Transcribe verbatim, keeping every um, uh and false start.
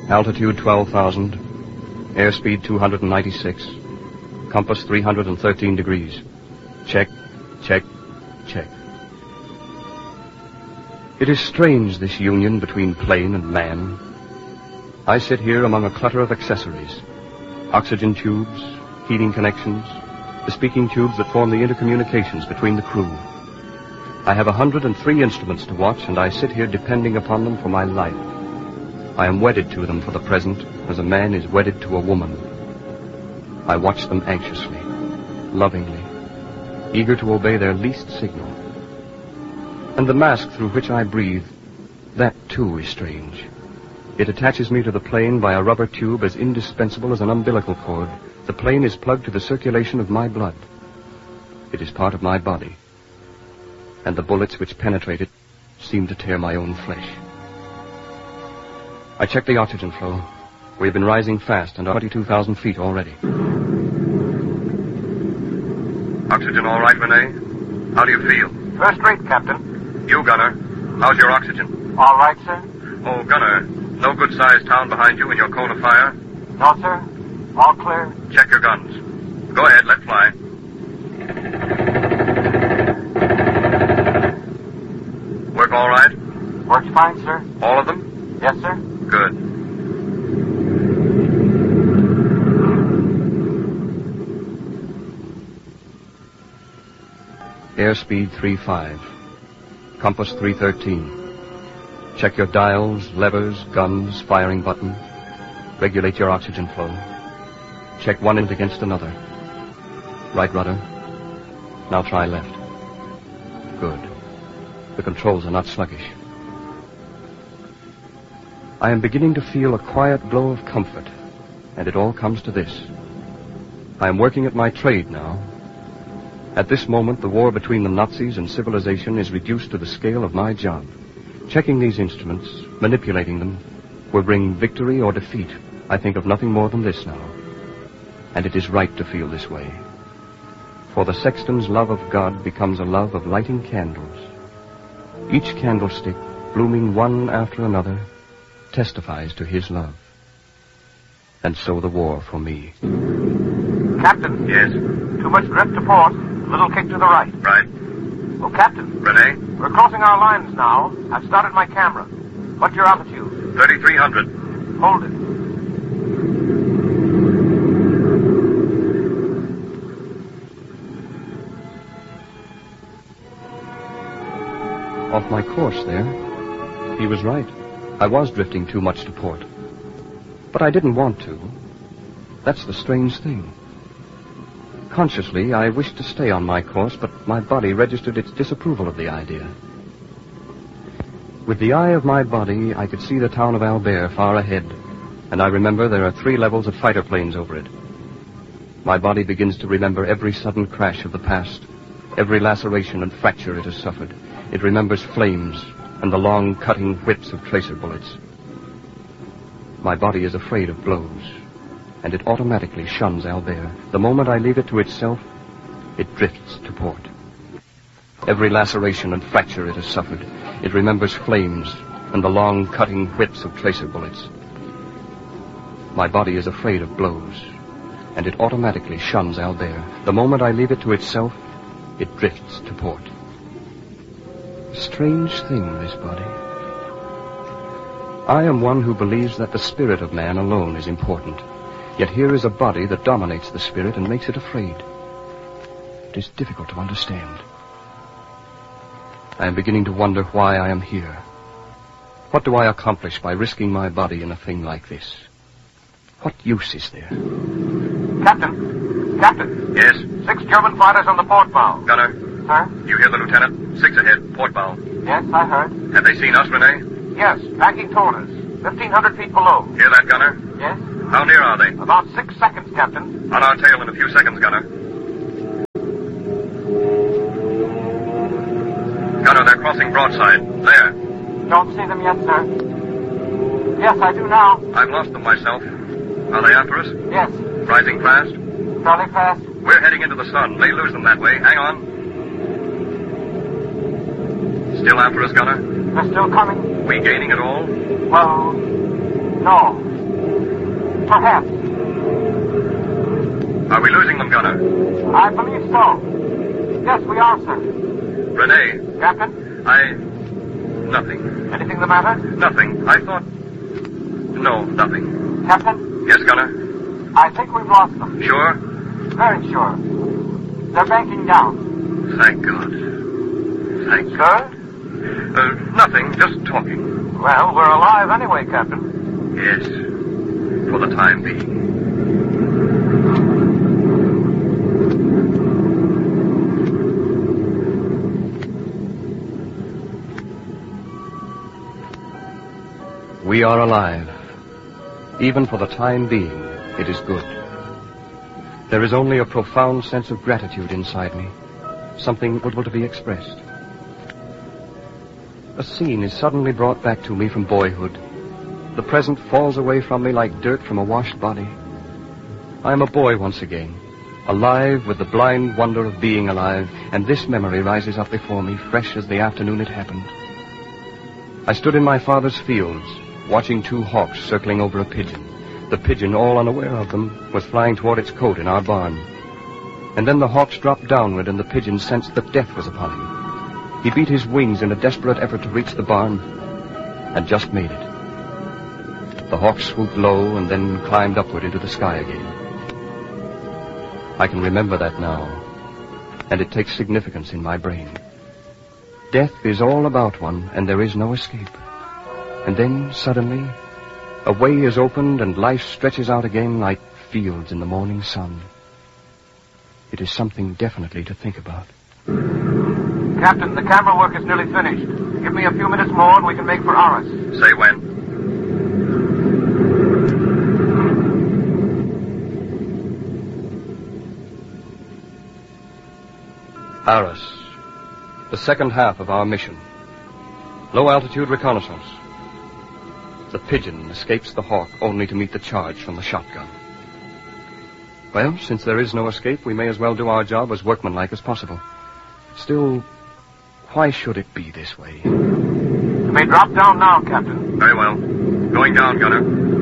Altitude twelve thousand. Airspeed two hundred ninety-six. Compass three hundred thirteen degrees. Check, check, check. It is strange, this union between plane and man. I sit here among a clutter of accessories. Oxygen tubes, heating connections, the speaking tubes that form the intercommunications between the crew. I have a hundred and three instruments to watch, and I sit here depending upon them for my life. I am wedded to them for the present, as a man is wedded to a woman. I watch them anxiously, lovingly, eager to obey their least signal. And the mask through which I breathe, that too is strange. It attaches me to the plane by a rubber tube as indispensable as an umbilical cord. The plane is plugged to the circulation of my blood. It is part of my body. And the bullets which penetrate it seem to tear my own flesh. I check the oxygen flow. We have been rising fast and are twenty-two thousand feet already. Oxygen all right, Rene? How do you feel? First rate, Captain. You, Gunner. How's your oxygen? All right, sir. Oh, Gunner, no good-sized town behind you in your cone of fire? No, sir. All clear. Check your guns. Go ahead, let fly. Work all right? Works fine, sir. All of them? Yes, sir. Good. Airspeed three five. Compass three thirteen. Check your dials, levers, guns, firing button. Regulate your oxygen flow. Check one end against another. Right rudder. Now try left. Good. The controls are not sluggish. I am beginning to feel a quiet glow of comfort, and it all comes to this. I am working at my trade now. At this moment, the war between the Nazis and civilization is reduced to the scale of my job. Checking these instruments, manipulating them, will bring victory or defeat. I think of nothing more than this now. And it is right to feel this way. For the sexton's love of God becomes a love of lighting candles. Each candlestick, blooming one after another, testifies to his love. And so the war for me. Captain. Yes? Too much drift to port. A little kick to the right. Right. Oh, Captain. Rene? We're crossing our lines now. I've started my camera. What's your altitude? thirty-three hundred. Hold it. Off my course there. He was right. I was drifting too much to port. But I didn't want to. That's the strange thing. Consciously, I wished to stay on my course, but my body registered its disapproval of the idea. With the eye of my body, I could see the town of Albert far ahead, and I remember there are three levels of fighter planes over it. My body begins to remember every sudden crash of the past, every laceration and fracture it has suffered. It remembers flames and the long, cutting whips of tracer bullets. My body is afraid of blows, and it automatically shuns Albert. The moment I leave it to itself, it drifts to port. Every laceration and fracture it has suffered, it remembers flames and the long, cutting whips of tracer bullets. My body is afraid of blows, and it automatically shuns Albert. The moment I leave it to itself, it drifts to port. Strange thing, this body. I am one who believes that the spirit of man alone is important. Yet here is a body that dominates the spirit and makes it afraid. It is difficult to understand. I am beginning to wonder why I am here. What do I accomplish by risking my body in a thing like this? What use is there? Captain! Captain! Yes? Six German fighters on the port bow. Gunner? Sir? You hear the lieutenant? Six ahead, port bow. Yes, I heard. Have they seen us, Rene? Yes, backing toward us. Fifteen hundred feet below. Hear that, Gunner? Yes? How near are they? About six seconds, Captain. On our tail in a few seconds, Gunner. Gunner, they're crossing broadside. There. Don't see them yet, sir. Yes, I do now. I've lost them myself. Are they after us? Yes. Rising fast? Fairly fast. We're heading into the sun. May lose them that way. Hang on. Still after us, Gunner? They're still coming. We gaining at all? Well, no. Perhaps. Are we losing them, Gunner? I believe so. Yes, we are, sir. Renee. Captain? I... Nothing. Anything the matter? Nothing. I thought... No, nothing. Captain? Yes, Gunner? I think we've lost them. Sure? Very sure. They're banking down. Thank God. Thank Sir? Uh, nothing, just talking. Well, we're alive anyway, Captain. Yes. For the time being. We are alive. Even for the time being, it is good. There is only a profound sense of gratitude inside me, something able to be expressed. A scene is suddenly brought back to me from boyhood. The present falls away from me like dirt from a washed body. I am a boy once again, alive with the blind wonder of being alive, and this memory rises up before me, fresh as the afternoon it happened. I stood in my father's fields, watching two hawks circling over a pigeon. The pigeon, all unaware of them, was flying toward its cote in our barn. And then the hawks dropped downward, and the pigeon sensed that death was upon him. He beat his wings in a desperate effort to reach the barn, and just made it. The hawk swooped low and then climbed upward into the sky again. I can remember that now, and it takes significance in my brain. Death is all about one, and there is no escape. And then, suddenly, a way is opened and life stretches out again like fields in the morning sun. It is something definitely to think about. Captain, the camera work is nearly finished. Give me a few minutes more and we can make for Arras. Say when. Arras. The second half of our mission. Low-altitude reconnaissance. The pigeon escapes the hawk only to meet the charge from the shotgun. Well, since there is no escape, we may as well do our job as workmanlike as possible. Still, why should it be this way? You may drop down now, Captain. Very well. Going down, Gunner.